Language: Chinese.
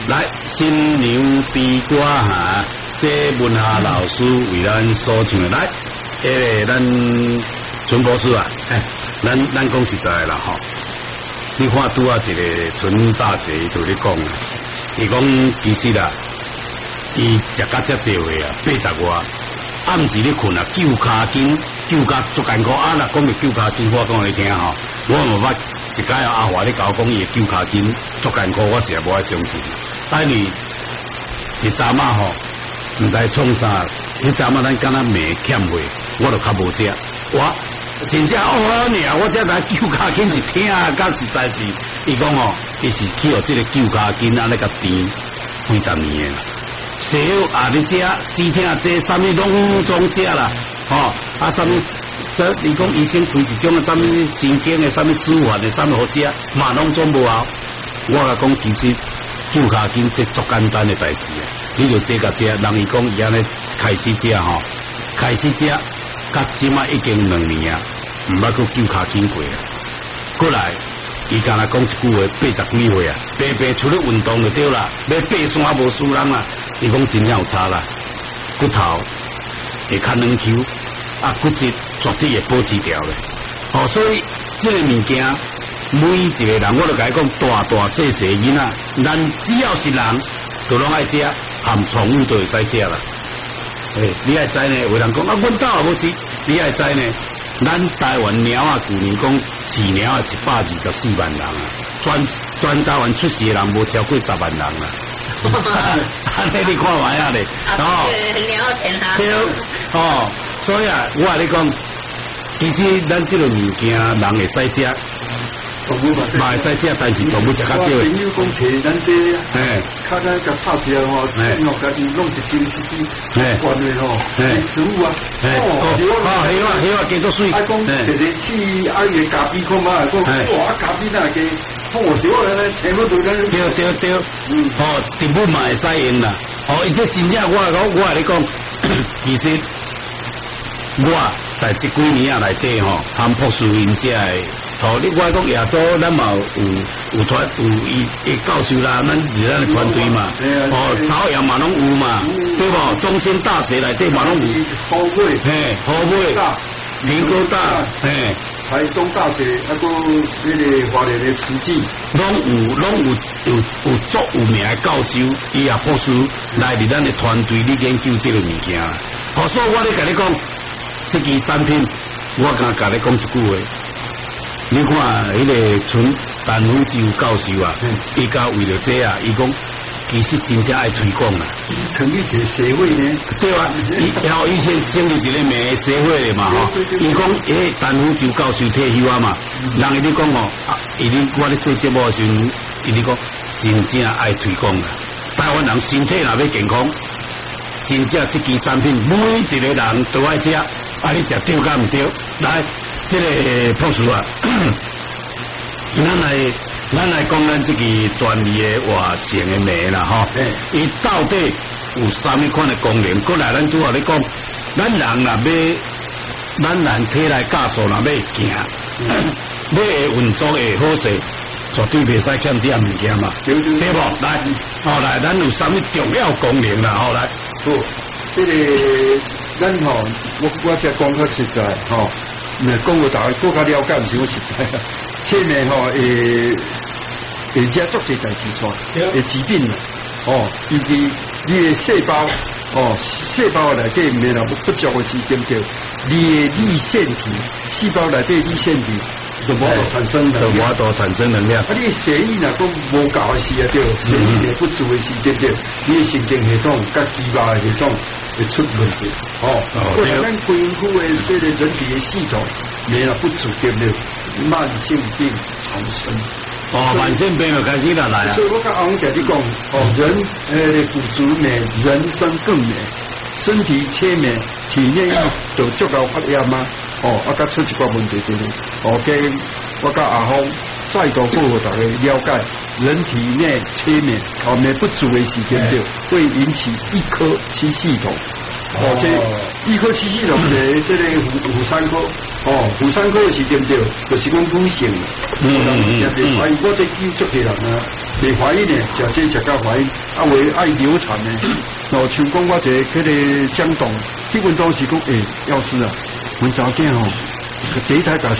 来新娘悲歌哈，这文夏老师为咱所唱的，来，咱陈博士啊，咱讲实在啦吼，你看拄啊一个陈大姐就咧讲啊，伊讲其实啦，伊食甲遮济位啊，80外，暗时咧困啊，救骹筋，救甲足艰苦啊！若讲个救骹筋，我讲你听吼，我无捌一摆阿华咧甲我讲伊个救骹筋足艰苦，我实在无爱相信。但是一阵啊吼，毋知创啥，迄阵啊咱敢若骂欠货，我就较无食。我真正我这来救骹筋是听啊，甲实在是，伊讲哦，伊是去互这个救骹筋啊，那个甜几十年啦。小啊，你食只听这啥物拢总食啦，吼啊啥物这你讲医生开一种啊，啥物神经的，啥物舒缓的，啥物好食，嘛拢总无效。我甲讲其实救骹筋这足简单的代志啊，你就这个食，人伊讲伊安尼开始食吼，开始食，甲即马已经2年啊，毋捌去救骹筋过啊。过来，伊敢若讲一句话，80几岁啊，白出去运动就对啦，要爬山无输人啦。伊讲真正有差啦，骨头会较软 Q， 啊骨质绝对会保持掉的。哦，所以这个物件，每一个人我都甲伊讲，大细囡仔，咱只要是人，都拢爱食，含宠物都会使食啦。你爱知呢？有人讲啊，阮兜也无饲，你爱知呢？咱台湾猫啊，去年讲饲猫啊124万人啊，全台湾出世的人无超过10万人啊。安尼你看卖啊咧，对，哦，所以啊，我你讲，其实咱这个物件人会使食，嘛会使食，但是动物食较少。朋友讲摕咱这，较咱甲拍起来吼，哦，家己弄一斤罐的吼，植物啊， 迄个加足水。 啊，讲摕个去啊，伊个咖啡看嘛，讲哇，咖啡那个。对，日本嘛会使用啦。伊这真正我跟你讲，其实我在这几年啊内底吼，含朴树因遮的，你我讲亚洲咱嘛有教授啦，咱的团队嘛，朝阳嘛拢有嘛，对不？中兴大学内底嘛拢有，好买，民科大，台中大学那个那个华联的慈济，拢有足有名的教授，伊也博士来伫咱的团队里研究这个物件。所以我咧甲你讲，这支产品，我敢甲你讲一句话，你看迄个纯陈福洲教授啊，伊甲为了这啊，伊讲。其实真正爱推广啦，成立一个协会呢，对啊，以前成立一个名协会的嘛吼，伊讲陈福洲教授退休啊嘛，人伊咧讲哦，我咧做节目的时候，伊咧讲真正爱推广啦，台湾人身体若要健康，真正这支产品每一个人都爱食，你食对甲唔对？来，这个朴树啊，咱来讲咱这个专利的活性的酶啦，吼，伊到底有啥物款的功能？过来咱拄好咧讲，咱人若要，咱人体内加速若要行，要会运作会好势，绝对袂使欠这样物件嘛，对不？来，来，咱有啥物重要功能啦？来，这个咱我只讲较实在，讲我大家更加了解，唔是我实在。切面会遮足侪代志出，会疾病啦，以及你的细胞，细胞内底没有不足的时间着，你的粒线体，细胞内底粒线体就无法产生能量，你血液若讲无够的时啊，着血液不足的时间着，你的神经系统甲肌肉的系统会出问题，或者咱恢复的这个人体的系统没有不足对不对？慢性病产生，慢性病就开始啦来啊！所以我甲翁甲你讲，人补足镁，人生更美，身体缺镁，体内就足够发炎吗？甲出一个问题对不对？我甲阿峰再度告诉大家了解，人体内缺镁，镁不足的时间就会引起一颗七系统。这一颗七系统的这个虎山科，虎山科的时间对，就是讲女性，我这救出去人啊， 未怀孕的，食这食到怀孕，啊，为爱流产的，然后像讲我一个迄个相同，基本都是讲，要死啊，阮查囝吼，第一胎甲